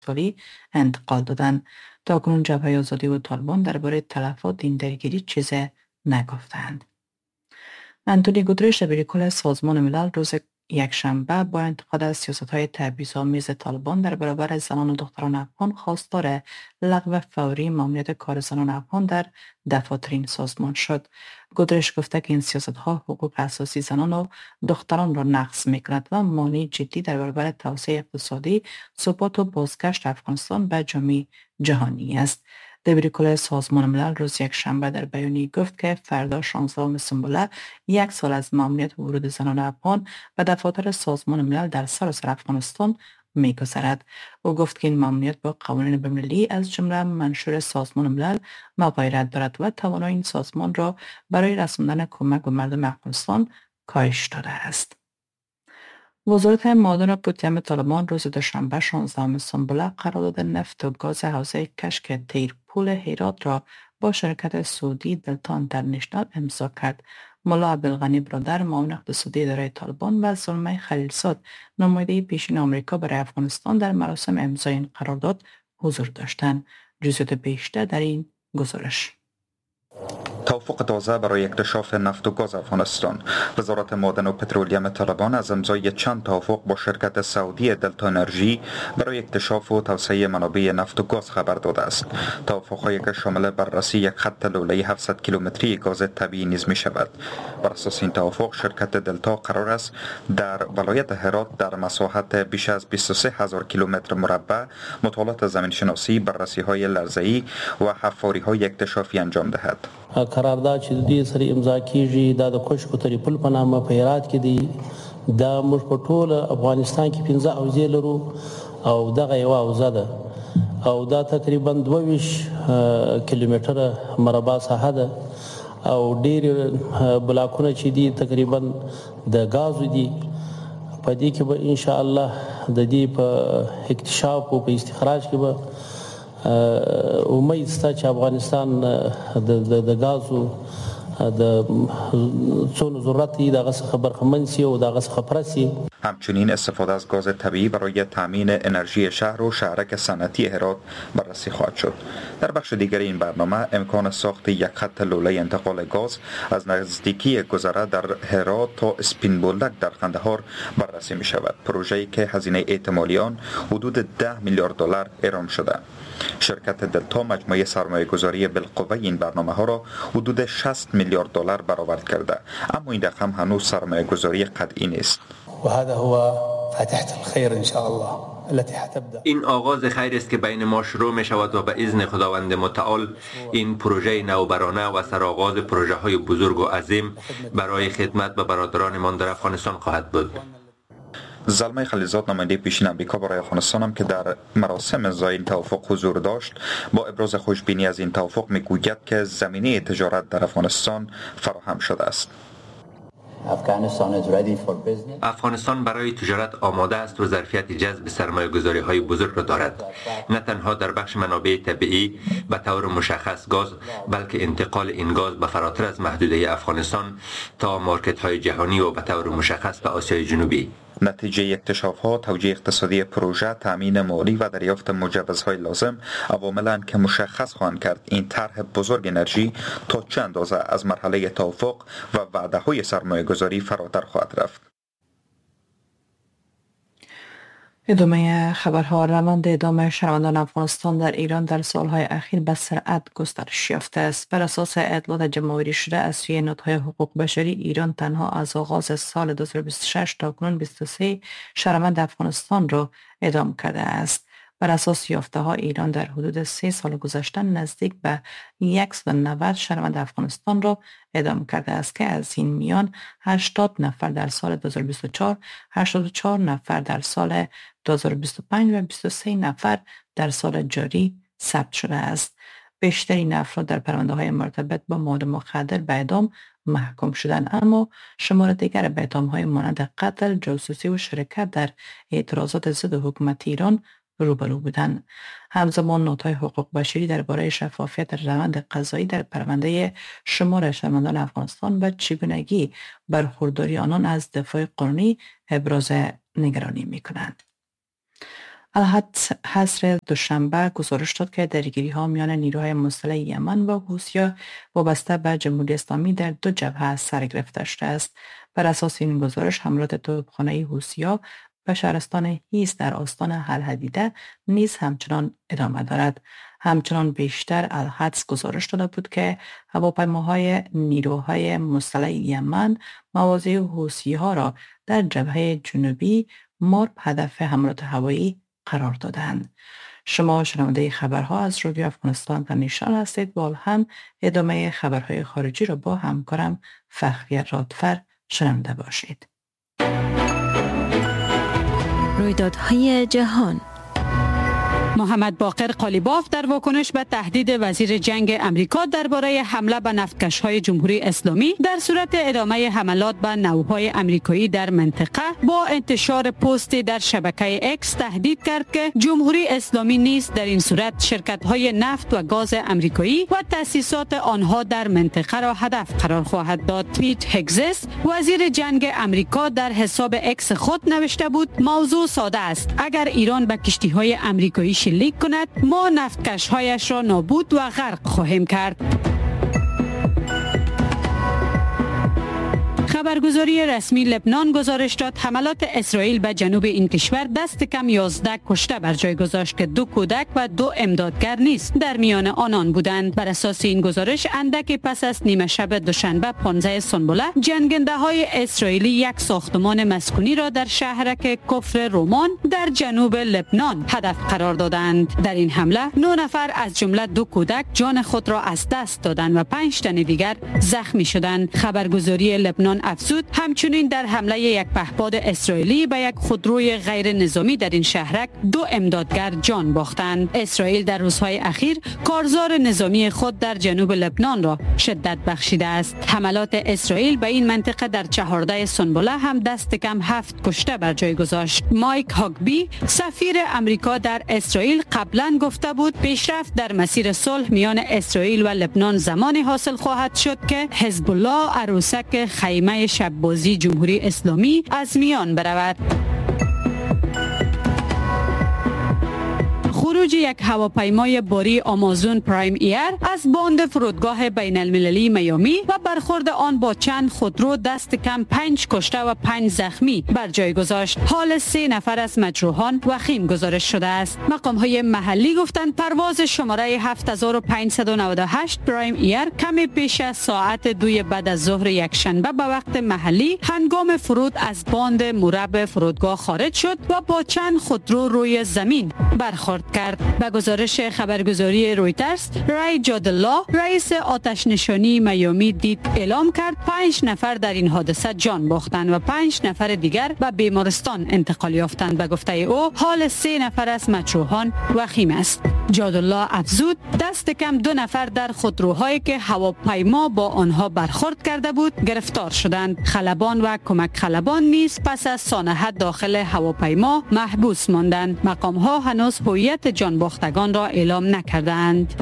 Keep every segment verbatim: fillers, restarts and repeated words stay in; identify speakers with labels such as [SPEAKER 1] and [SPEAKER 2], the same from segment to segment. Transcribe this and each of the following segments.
[SPEAKER 1] سالی انتقال دادند. تاکنون جبهه آزادی و طالبان درباره تلفات این درگیری چیز نگفتند. انتونی گوترش دبیر کل سازمان ملل روز یکشنبه با انتقاد از سیاست‌های تبعیض‌آمیز طالبان در برابر زنان و دختران افغان خواستار لغو فوری ماموریت کار زنان افغان در دفاتر این سازمان شد. گوترش گفته که این سیاست‌ها حقوق اساسی زنان و دختران را نقض می‌کند و مانع جدی در برابر توسعه اقتصادی، ثبات و بازگشت افغانستان به جامعه جهانی است. دبیر کل سازمان ملل روز یکشنبه در بیانیه گفت که فردا شانزدهم سنبله یک سال از ماموریت ورود زنان افغان به دفاتر سازمان ملل در سراسر افغانستان می‌گذرد. او گفت که این ماموریت با قوانین بین‌المللی از جمله منشور سازمان ملل مغایرت دارد و توانایی این سازمان را برای رساندن کمک به مردم افغانستان کاهش داده است. وزارت معادن و پترول طالبان روز دوشنبه شانزدهم سنبله قرارداد نفت و گاز حوزه کشک تیرپول هرات را با شرکت سعودی دلتا اینترنشنال امضا کرد. ملا عبدالغنی برادر معاون اقتصادی اداره طالبان و زلمه خلیلزاد نماینده پیشین آمریکا برای افغانستان در مراسم امضای این قرارداد حضور داشتند. جزئیات بیشتر در این گزارش.
[SPEAKER 2] توافق تازه برای اکتشاف نفت و گاز افغانستان. وزارت معادن و پترولیم طالبان از امضای چند توافق با شرکت سعودی دلتا انرژی برای اکتشاف و توسعه منابع نفت و گاز خبر داده است. توافق‌هایی که شامل بررسی یک خط لوله‌ای هفتصد کیلومتری گاز طبیعی نیز می شود. بر اساس این توافق شرکت دلتا قرار است در ولایت هرات در مساحت بیش از بیست و سه هزار کیلومتر مربع مطالعات زمین‌شناسی، بررسی‌های لرزه‌ای و حفاری‌های اکتشافی انجام دهد.
[SPEAKER 3] قرارداد چې د دې سره امضا کیږي دا د کوشکو تریپل په نامه په هرات کې دی. دا موږ په ټول افغانستان کې پنځه حوزې لرو او دغه یوه حوزه ده او دا تقریبا دوه ویشت کیلومتره مربع ساحه ده او ډېر بلاکونه چې دي تقریبا د غازو دي. په دې کې به ان شاء الله د دې په اکتشاف او په استخراج کې به امید شته چې افغانستان د د غازو د څون ضرورت دی دغه څخه برخمن شي او دغه څخه پرسي.
[SPEAKER 2] همچنین استفاده از گاز طبیعی برای تامین انرژی شهر و شهرک صنعتی هرات بررسی خواهد شد. در بخش دیگر این برنامه امکان ساخت یک خط لوله انتقال گاز از نزدیکی گذره در هرات تا اسپین بولدک در قندهار بررسی می شود. پروژه‌ای که هزینه احتمالی آن حدود ده میلیارد دلار اعلام شده. شرکت دلتا مجموعه سرمایه گذاری بالقوه این برنامه ها را حدود شصت میلیارد دلار برآورد کرده، اما این رقم هنوز سرمایه گذاری قطعی نیست.
[SPEAKER 3] و هذا هو فتحة الخير ان شاء الله التي حتبدا.
[SPEAKER 4] این آغاز خیر است که بین ما شروع می شود و به اذن خداوند متعال این پروژه نوبرانه و سرآغاز پروژه های بزرگ و عظیم برای خدمت به برادرانمان در افغانستان خواهد بود.
[SPEAKER 2] زلمه خلیلزاد نماینده پیشین امریکا برای افغانستان هم که در مراسم امضای این توافق حضور داشت با ابراز خوشبینی از این توافق میگوید که زمینه تجارت در افغانستان فراهم شده است.
[SPEAKER 4] افغانستان برای تجارت آماده است و ظرفیت جذب سرمایه گذاری های بزرگ را دارد، نه تنها در بخش منابع طبیعی به طور مشخص گاز، بلکه انتقال این گاز به فراتر از محدوده افغانستان تا مارکت های جهانی و به طور مشخص به آسیای جنوبی.
[SPEAKER 2] نتیجه اکتشاف ها، توجیه اقتصادی پروژه، تامین مالی و دریافت مجوزهای لازم عواملند که مشخص خواهند کرد این طرح بزرگ انرژی تا چه اندازه از مرحله توافق و وعده های سرمایه گذاری فراتر خواهد رفت.
[SPEAKER 1] ادامه خبرها. روند اعدام شهروندان افغانستان در ایران در سالهای اخیر به سرعت گسترش یافته است. بر اساس اطلاعات جمع‌آوری شده از سوی نهادهای حقوق بشری، ایران تنها از آغاز سال دو هزار و بیست و شش تا کنون بیست و سه شهروند افغانستان را اعدام کرده است. بر اساس یافته‌ها ایران در حدود سه سال گذشته نزدیک به صد و نود شهروند افغانستان را اعدام کرده است که از این میان هشتاد نفر در سال دو هزار و بیست و چهار، هشتاد و چهار نفر در سال دو هزار و بیست و پنج و بیست و سه نفر در سال جاری ثبت شده است. بیشترین افراد در پرونده‌های مرتبط با مواد مخدر به اعدام محکوم شدند، اما شمار دیگر به اعدام‌های مانند قتل، جاسوسی و شرکت در اعتراضات ضد حکومت ایران روبرو بودند. همزمان نهادهای حقوق بشری درباره شفافیت روند قضایی در پرونده شمار شهروندان افغانستان و چگونگی برخورداری آنان از دفاع قانونی ابراز نگرانی می‌کنند. الحدس حصر دوشنبه گزارش داد که درگیری ها میان نیروهای مسلح یمن و حوثی‌ها وابسته به جمهوری اسلامی در دو جبهه سر گرفته شده است. بر اساس این گزارش حملات توپخانه حوثی‌ها به شهرستان هیس در استان الحدیده نیز همچنان ادامه دارد. همچنان بیشتر الحدس گزارش داده بود که هواپیماهای نیروهای مسلح یمن مواضع حوثی‌ها را در جبهه جنوبی مورد هدف حملات هوایی قرار دادند. شما شنونده خبرها از رادیو افغانستان و نیشان هستید. با هم ادامه خبرهای خارجی را با همکارم فخریه رادفر شنونده باشید.
[SPEAKER 5] رویدادهای جهان.
[SPEAKER 6] محمد باقر قالیباف در واکنش به تهدید وزیر جنگ امریکا درباره حمله به نفتکش‌های جمهوری اسلامی در صورت ادامه حملات به ناوهای امریکایی در منطقه با انتشار پستی در شبکه اکس تهدید کرد که جمهوری اسلامی نیز در این صورت شرکت‌های نفت و گاز امریکایی و تأسیسات آنها در منطقه را هدف قرار خواهد داد. پیت هگزس وزیر جنگ امریکا در حساب اکس خود نوشته بود: موضوع ساده است. اگر ایران به کشتی‌های امریکایی شلیک کند، ما نفتکش‌هایش را نابود و غرق خواهیم کرد. خبرگزاری رسمی لبنان گزارش داد حملات اسرائیل به جنوب این کشور دست کم یازده کشته بر جای گذاشت که دو کودک و دو امدادگر نیز در میان آنان بودند. بر اساس این گزارش اندک پس از نیمه شب دوشنبه پانزده سنبله جنگنده های اسرائیلی یک ساختمان مسکونی را در شهرک کفر رومان در جنوب لبنان هدف قرار دادند. در این حمله نه نفر از جمله دو کودک جان خود را از دست دادند و پنج تن دیگر زخمی شدند. خبرگزاری لبنان افزود همچنین در حمله یک پهپاد اسرائیلی به یک خودروی غیر نظامی در این شهرک دو امدادگر جان باختند. اسرائیل در روزهای اخیر کارزار نظامی خود در جنوب لبنان را شدت بخشیده است. حملات اسرائیل به این منطقه در چهارده سنبله هم دست کم هفت کشته بر جای گذاشت. مایک هاگبی سفیر امریکا در اسرائیل قبلا گفته بود پیشرفت در مسیر صلح میان اسرائیل و لبنان زمانی حاصل خواهد شد که حزب الله عروسک خیمه شب بازی جمهوری اسلامی از میان برود. خروج یک هواپیمای باری آمازون پرایم ایر از باند فرودگاه بین المللی میامی و برخورد آن با چند خودرو دست کم پنج کشته و پنج زخمی بر جای گذاشت. حال سه نفر از مجروحان وخیم گزارش شده است. مقام های محلی گفتند پرواز شماره هفت هزار و پانصد و نود و هشت پرایم ایر کمی پیش از ساعت دوی بعد از ظهر یک شنبه به وقت محلی هنگام فرود از باند مربع فرودگاه خارج شد و با چند خودرو روی زمین برخورد کرد. به گزارش خبرگزاری رویترز، رای جادالله رئیس آتش نشانی میامی دید اعلام کرد پنج نفر در این حادثه جان باختند و پنج نفر دیگر به بیمارستان انتقال یافتند. به گفته او حال سه نفر از مجروحان وخیم است. جادالله افزود دست کم دو نفر در خودروهایی که هواپیما با آنها برخورد کرده بود گرفتار شدند. خلبان و کمک خلبان نیز پس از سانحه داخل هواپیما محبوس ماندند. مقام ها هنوز هویت جان باختگان را اعلام نکردند.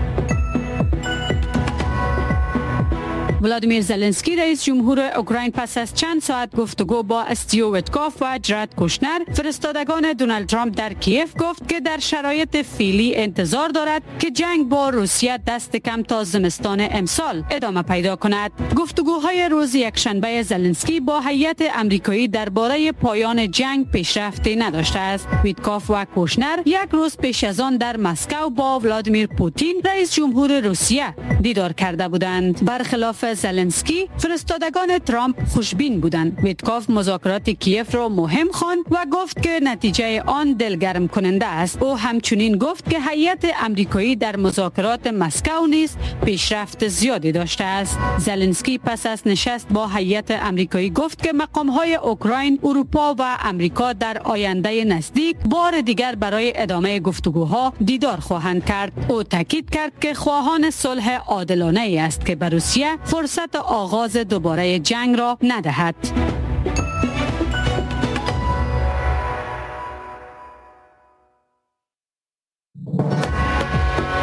[SPEAKER 6] ولادیمیر زلنسکی رئیس جمهور اوکراین پس از چند ساعت گفتگو با استیو ویتکوف و جرد کوشنر فرستادگان دونالد ترامپ در کیف گفت که در شرایط فعلی انتظار دارد که جنگ با روسیه دست کم تا زمستان امسال ادامه پیدا کند. گفتگوهای روز یکشنبه زلنسکی با هیئت امریکایی درباره پایان جنگ پیشرفتی نداشته است. ویتکوف و کوشنر یک روز پیش از آن در مسکو با ولادیمیر پوتین رئیس جمهور روسیه دیدار کرده بودند. برخلاف زلنسکی فرستادگان ترامپ خوشبین بودند. ویتکوف مذاکرات کیف را مهم خواند و گفت که نتیجه آن دلگرم کننده است. او همچنین گفت که هیئت امریکایی در مذاکرات مسکو نیز پیشرفت زیادی داشته است. زلنسکی پس از نشست با هیئت امریکایی گفت که مقام‌های اوکراین، اروپا و امریکا در آینده نزدیک بار دیگر برای ادامه گفتگوها دیدار خواهند کرد. او تاکید کرد که خواهان صلح عادلانه ای است که به روسیه فرصت آغاز دوباره جنگ را ندهد.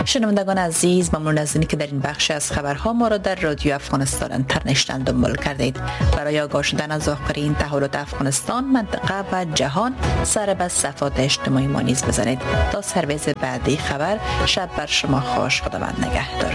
[SPEAKER 1] شنوندگان عزیز، ممنون از اینکه در این بخش از خبرها ما را در رادیو افغانستان اینترنشنال دنبال کردید. برای آگاه شدن از آخرین تحولات افغانستان، منطقه و جهان سر به صفحات اجتماعی ما نیز بزنید. تا سرویس بعدی خبر، شب بر شما خوش. خداوند نگهدار.